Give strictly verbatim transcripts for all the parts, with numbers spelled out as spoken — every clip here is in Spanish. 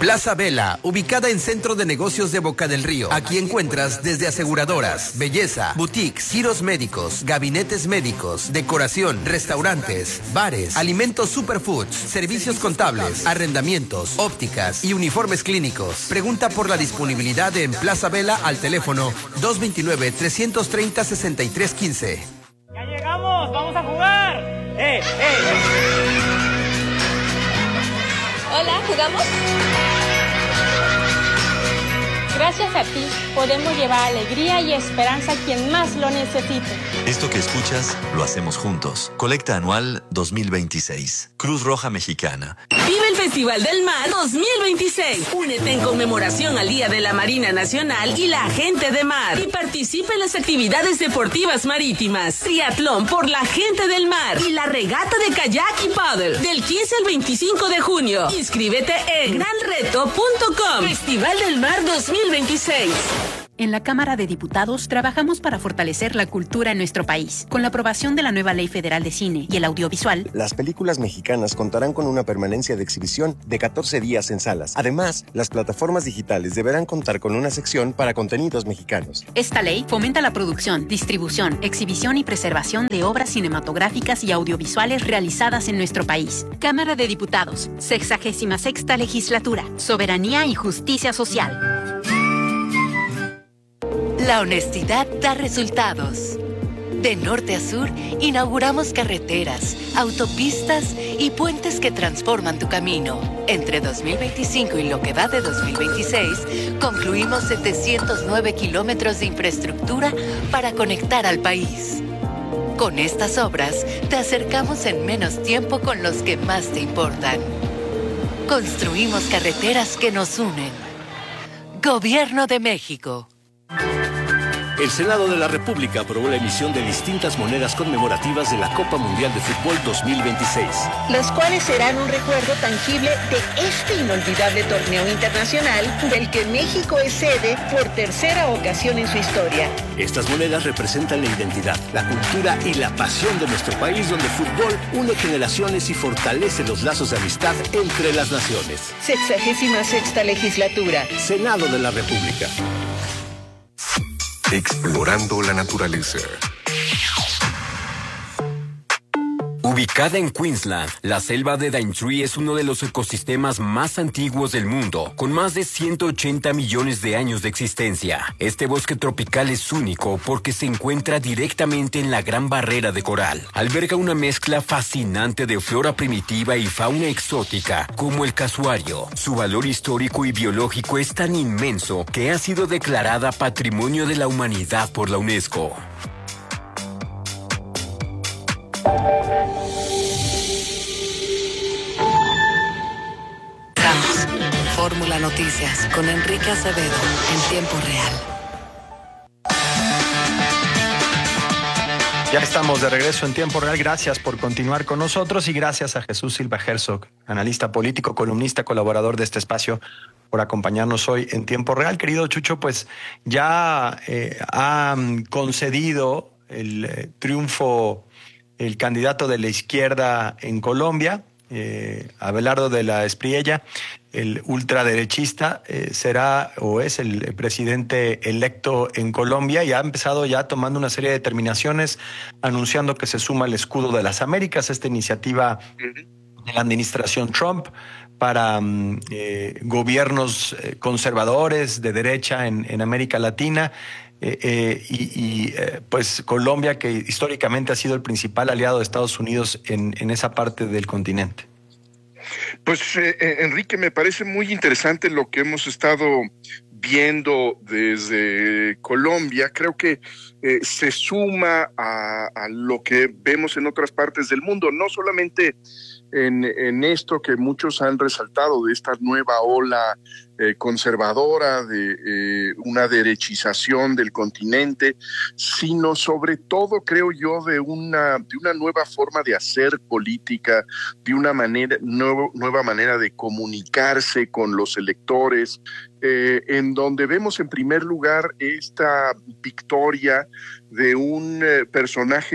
Plaza Vela, ubicada en Centro de Negocios de Boca del Río. Aquí encuentras desde aseguradoras, belleza, boutiques, giros médicos, gabinetes médicos, decoración, restaurantes, bares, alimentos superfoods, servicios contables, arrendamientos, ópticas y uniformes clínicos. Pregunta por la disponibilidad en Plaza Vela al teléfono dos dos nueve, tres tres cero, seis tres uno cinco. ¡Ya llegamos! ¡Vamos a jugar! ¡Eh, eh! Hola, ¿jugamos? Gracias a ti, podemos llevar alegría y esperanza a quien más lo necesite. Esto que escuchas, lo hacemos juntos. Colecta anual dos mil veintiséis. Cruz Roja Mexicana. Vive el Festival del Mar dos mil veintiséis. Únete en conmemoración al Día de la Marina Nacional y la Gente de Mar. Y participa en las actividades deportivas marítimas. Triatlón por la Gente del Mar. Y la regata de kayak y paddle. Del quince al veinticinco de junio. Inscríbete en gran reto punto com. Festival del Mar dos mil veintiséis. En la Cámara de Diputados trabajamos para fortalecer la cultura en nuestro país. Con la aprobación de la nueva Ley Federal de Cine y el Audiovisual, las películas mexicanas contarán con una permanencia de exhibición de catorce días en salas. Además, las plataformas digitales deberán contar con una sección para contenidos mexicanos. Esta ley fomenta la producción, distribución, exhibición y preservación de obras cinematográficas y audiovisuales realizadas en nuestro país. Cámara de Diputados, sexagésima sexta Legislatura, Soberanía y Justicia Social. La honestidad da resultados. De norte a sur, inauguramos carreteras, autopistas y puentes que transforman tu camino. Entre dos mil veinticinco y lo que va de dos mil veintiséis, concluimos setecientos nueve kilómetros de infraestructura para conectar al país. Con estas obras, te acercamos en menos tiempo con los que más te importan. Construimos carreteras que nos unen. Gobierno de México. El Senado de la República aprobó la emisión de distintas monedas conmemorativas de la Copa Mundial de Fútbol dos mil veintiséis. Las cuales serán un recuerdo tangible de este inolvidable torneo internacional del que México es sede por tercera ocasión en su historia. Estas monedas representan la identidad, la cultura y la pasión de nuestro país, donde el fútbol une generaciones y fortalece los lazos de amistad entre las naciones. Sexagésima sexta Legislatura. Senado de la República. Explorando la naturaleza. Ubicada en Queensland, la selva de Daintree es uno de los ecosistemas más antiguos del mundo, con más de ciento ochenta millones de años de existencia. Este bosque tropical es único porque se encuentra directamente en la Gran Barrera de Coral. Alberga una mezcla fascinante de flora primitiva y fauna exótica, como el casuario. Su valor histórico y biológico es tan inmenso que ha sido declarada Patrimonio de la Humanidad por la UNESCO. Fórmula Noticias con Enrique Acevedo en tiempo real. Ya estamos de regreso en tiempo real. Gracias por continuar con nosotros y gracias a Jesús Silva Herzog, analista político, columnista, colaborador de este espacio, por acompañarnos hoy en tiempo real. Querido Chucho, pues ya eh, ha concedido el eh, triunfo el candidato de la izquierda en Colombia, eh, Abelardo de la Espriella, el ultraderechista, eh, será o es el presidente electo en Colombia y ha empezado ya tomando una serie de determinaciones, anunciando que se suma al escudo de las Américas, esta iniciativa de la administración Trump para eh, gobiernos conservadores de derecha en, en América Latina. Eh, eh, y, y eh, pues Colombia, que históricamente ha sido el principal aliado de Estados Unidos en, en esa parte del continente. Pues eh, Enrique, me parece muy interesante lo que hemos estado viendo desde Colombia. Creo que eh, se suma a, a lo que vemos en otras partes del mundo, no solamente en, en esto que muchos han resaltado de esta nueva ola eh, conservadora, de eh, una derechización del continente, sino sobre todo, creo yo, de una, de una nueva forma de hacer política, de una manera, nuevo, nueva manera de comunicarse con los electores, eh, en donde vemos en primer lugar esta victoria de un eh, personaje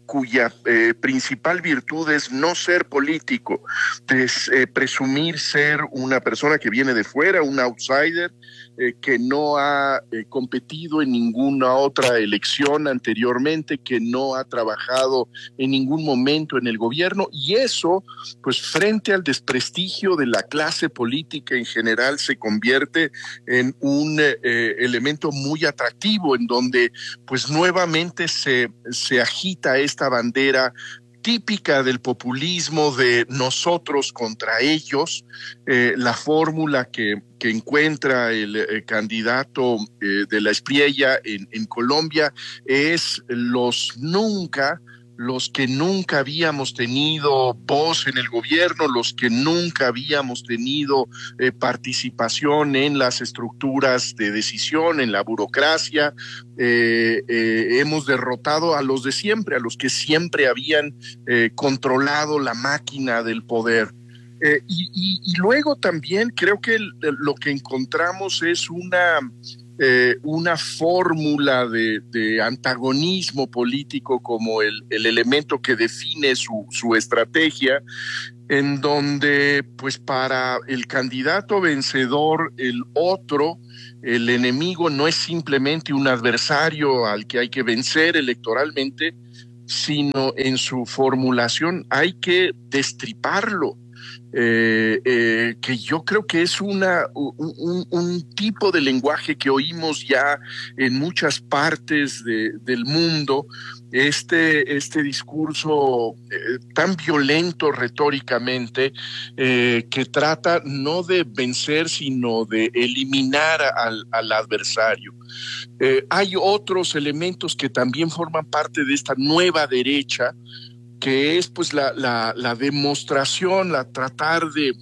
cuya eh, principal virtud es no ser político, es eh, presumir ser una persona que viene de fuera, un outsider, eh, que no ha eh, competido en ninguna otra elección anteriormente, que no ha trabajado en ningún momento en el gobierno, y eso, pues frente al desprestigio de la clase política en general, se convierte en un eh, elemento muy atractivo, en donde pues nuevamente se, se agita esta bandera típica del populismo de nosotros contra ellos, eh, la fórmula que, que encuentra el eh, candidato eh, de la Espriella en, en Colombia es los nunca, los que nunca habíamos tenido voz en el gobierno, los que nunca habíamos tenido eh, participación en las estructuras de decisión, en la burocracia, eh, eh, hemos derrotado a los de siempre, a los que siempre habían eh, controlado la máquina del poder. Eh, y, y, y luego también creo que el, lo que encontramos es una... Eh, una fórmula de, de antagonismo político como el, el elemento que define su, su estrategia, en donde pues para el candidato vencedor el otro, el enemigo, no es simplemente un adversario al que hay que vencer electoralmente, sino en su formulación hay que destriparlo. Eh, eh, que yo creo que es una un, un, un tipo de lenguaje que oímos ya en muchas partes de, del mundo, este, este discurso eh, tan violento retóricamente, eh, que trata no de vencer sino de eliminar al, al adversario. Eh, hay otros elementos que también forman parte de esta nueva derecha, que es pues la, la, la demostración, la tratar de,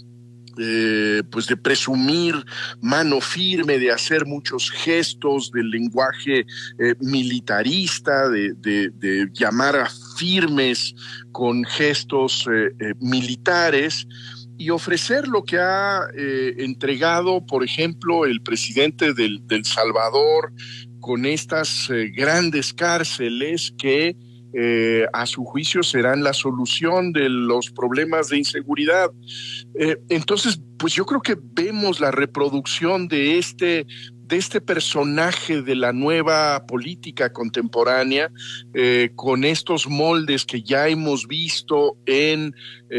eh, pues de presumir mano firme, de hacer muchos gestos del lenguaje eh, militarista, de, de, de llamar a firmes con gestos eh, eh, militares, y ofrecer lo que ha eh, entregado, por ejemplo, el presidente del, del Salvador, con estas eh, grandes cárceles que Eh, a su juicio serán la solución de los problemas de inseguridad. Eh, entonces, pues yo creo que vemos la reproducción de este, de este personaje de la nueva política contemporánea, eh, con estos moldes que ya hemos visto en,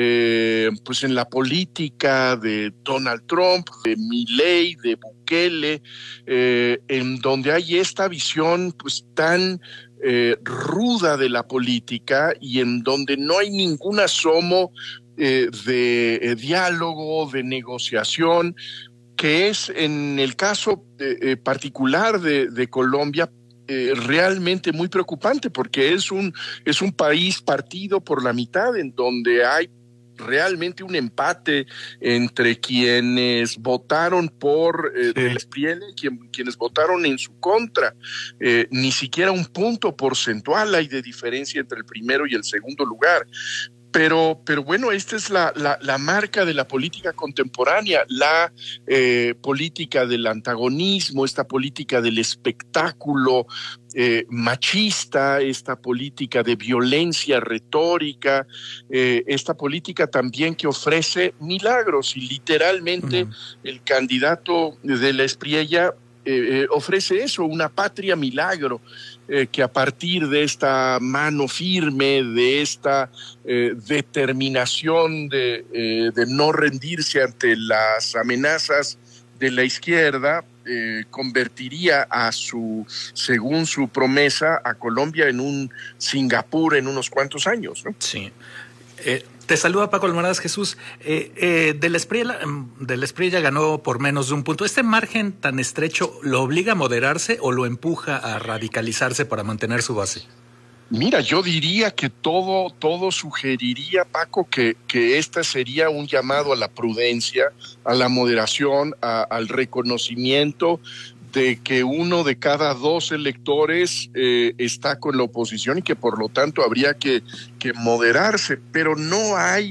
eh, pues en la política de Donald Trump, de Milei, de Bukele, eh, en donde hay esta visión pues tan Eh, ruda de la política, y en donde no hay ningún asomo eh, de eh, diálogo, de negociación, que es en el caso eh, eh, particular de, de Colombia eh, realmente muy preocupante, porque es un, es un país partido por la mitad, en donde hay realmente un empate entre quienes votaron por eh, sí. el Spriella y quien, quienes votaron en su contra. Eh, ni siquiera un punto porcentual hay de diferencia entre el primero y el segundo lugar. Pero, pero bueno, esta es la, la, la marca de la política contemporánea, la eh, política del antagonismo, esta política del espectáculo eh, machista, esta política de violencia retórica, eh, esta política también que ofrece milagros, y literalmente uh-huh. el candidato de la Espriella eh, eh, ofrece eso, una patria milagro. Eh, que a partir de esta mano firme, de esta eh, determinación de, eh, de no rendirse ante las amenazas de la izquierda, eh, convertiría a su, según su promesa, a Colombia en un Singapur en unos cuantos años, ¿no? Sí. Eh, te saluda Paco Almoradas. Jesús. Eh, eh, de la Espriella, de la Espriella ganó por menos de un punto. ¿Este margen tan estrecho lo obliga a moderarse o lo empuja a radicalizarse para mantener su base? Mira, yo diría que todo, todo sugeriría, Paco, que, que este sería un llamado a la prudencia, a la moderación, a, al reconocimiento de que uno de cada dos electores eh, está con la oposición, y que por lo tanto habría que, que moderarse, pero no hay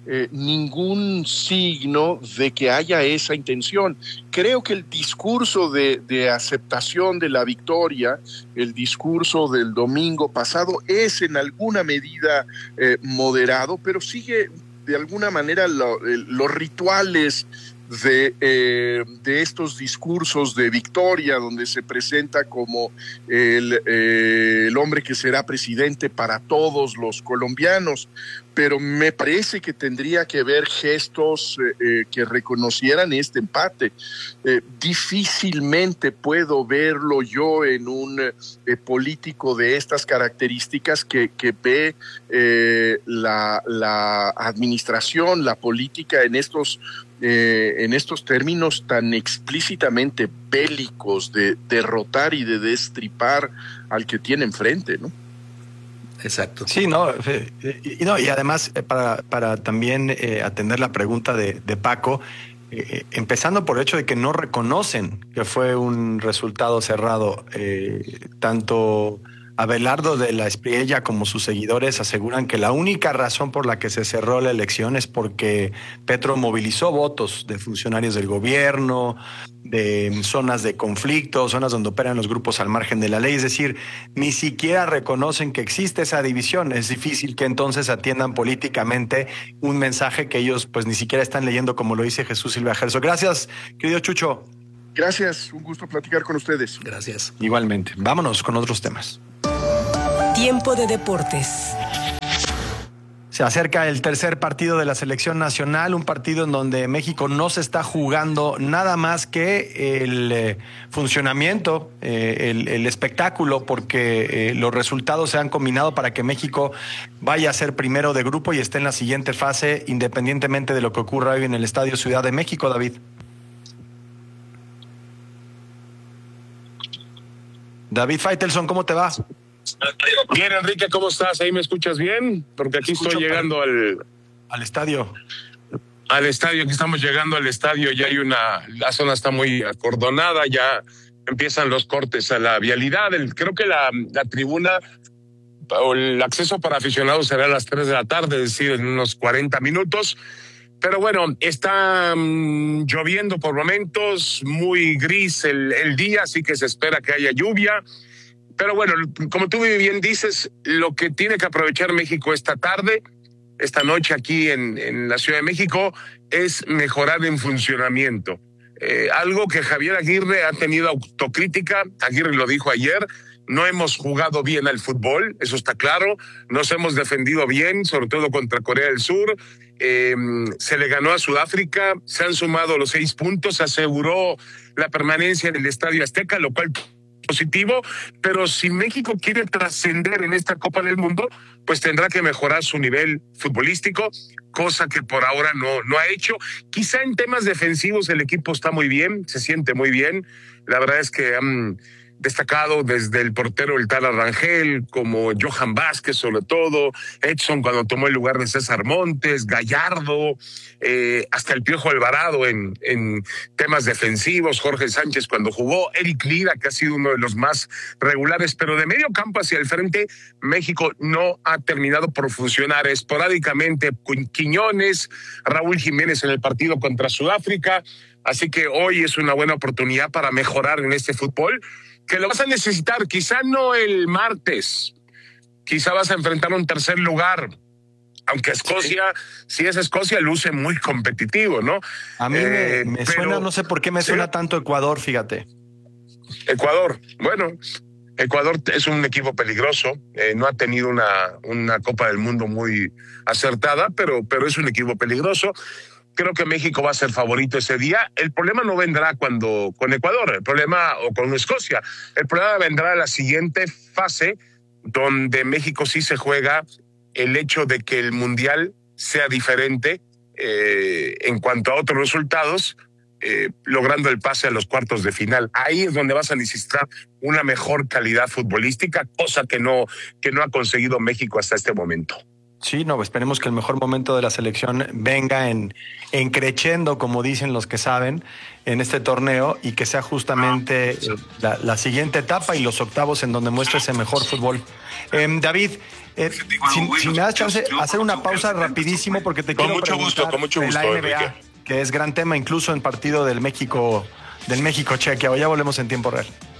eh, ningún signo de que haya esa intención. Creo que el discurso de, de aceptación de la victoria, el discurso del domingo pasado, es en alguna medida eh, moderado, pero sigue de alguna manera lo, los rituales de, eh, de estos discursos de victoria, donde se presenta como el, eh, el hombre que será presidente para todos los colombianos, pero me parece que tendría que haber gestos eh, eh, que reconocieran este empate. Eh, difícilmente puedo verlo yo en un eh, político de estas características que, que ve eh, la, la administración, la política en estos Eh, en estos términos tan explícitamente bélicos de derrotar y de destripar al que tiene enfrente, ¿no? Exacto. Sí, no, y, no, y además para, para también eh, atender la pregunta de, de Paco, eh, empezando por el hecho de que no reconocen que fue un resultado cerrado, eh, tanto Abelardo de la Espriella como sus seguidores aseguran que la única razón por la que se cerró la elección es porque Petro movilizó votos de funcionarios del gobierno, de zonas de conflicto, zonas donde operan los grupos al margen de la ley. Es decir, ni siquiera reconocen que existe esa división. Es difícil que entonces atiendan políticamente un mensaje que ellos pues ni siquiera están leyendo, como lo dice Jesús Silva Gerso. Gracias, querido Chucho. Gracias, un gusto platicar con ustedes. Gracias. Igualmente. Vámonos con otros temas. Tiempo de deportes. Se acerca el tercer partido de la selección nacional, un partido en donde México no se está jugando nada más que el eh, funcionamiento, eh, el, el espectáculo, porque eh, los resultados se han combinado para que México vaya a ser primero de grupo y esté en la siguiente fase, independientemente de lo que ocurra hoy en el Estadio Ciudad de México, David. David Faitelson, ¿cómo te va? Bien, Enrique, ¿cómo estás? ¿Ahí me escuchas bien? Porque aquí estoy llegando al... Al estadio. Al estadio, aquí estamos llegando al estadio, ya hay una... La zona está muy acordonada, ya empiezan los cortes a la vialidad. El, creo que la, la tribuna o el acceso para aficionados será a las tres de la tarde, es decir, en unos cuarenta minutos. Pero bueno, está um, lloviendo por momentos, muy gris el, el día, así que se espera que haya lluvia. Pero bueno, como tú bien dices, lo que tiene que aprovechar México esta tarde, esta noche aquí en, en la Ciudad de México, es mejorar en funcionamiento. Eh, algo que Javier Aguirre ha tenido autocrítica, Aguirre lo dijo ayer, no hemos jugado bien al fútbol, eso está claro, nos hemos defendido bien, sobre todo contra Corea del Sur, eh, se le ganó a Sudáfrica, se han sumado los seis puntos, se aseguró la permanencia en el Estadio Azteca, lo cual positivo, pero si México quiere trascender en esta Copa del Mundo, pues tendrá que mejorar su nivel futbolístico, cosa que por ahora no, no ha hecho. Quizá en temas defensivos el equipo está muy bien, se siente muy bien. La verdad es que han destacado desde el portero el Tala Rangel, como Johan Vázquez sobre todo, Edson cuando tomó el lugar de César Montes, Gallardo, eh, hasta el Piojo Alvarado en, en temas defensivos, Jorge Sánchez cuando jugó, Eric Lira, que ha sido uno de los más regulares, pero de medio campo hacia el frente, México no ha terminado por funcionar. Esporádicamente Quiñones, Raúl Jiménez en el partido contra Sudáfrica, así que hoy es una buena oportunidad para mejorar en este fútbol, que lo vas a necesitar, quizá no el martes, quizá vas a enfrentar un tercer lugar, aunque Escocia, sí. si es Escocia, luce muy competitivo, ¿no? A mí eh, me, me pero, suena, no sé por qué me suena ¿sí? tanto Ecuador, fíjate. Ecuador, bueno, Ecuador es un equipo peligroso, eh, no ha tenido una, una Copa del Mundo muy acertada, pero, pero es un equipo peligroso. Creo que México va a ser favorito ese día. El problema no vendrá cuando con Ecuador, el problema o con Escocia. El problema vendrá en la siguiente fase, donde México sí se juega el hecho de que el Mundial sea diferente eh, en cuanto a otros resultados, eh, logrando el pase a los cuartos de final. Ahí es donde vas a necesitar una mejor calidad futbolística, cosa que no, que no ha conseguido México hasta este momento. Sí, no, esperemos que el mejor momento de la selección venga en, en creciendo, como dicen los que saben, en este torneo y que sea justamente eh, la, la siguiente etapa y los octavos en donde muestre ese mejor fútbol. Eh, David, eh, si, si me das chance, hacer una pausa rapidísimo porque te con quiero mucho preguntar gusto, con mucho de gusto, la N B A, Enrique. que es gran tema incluso en partido del México, del México-Chequia. Ya volvemos en tiempo real.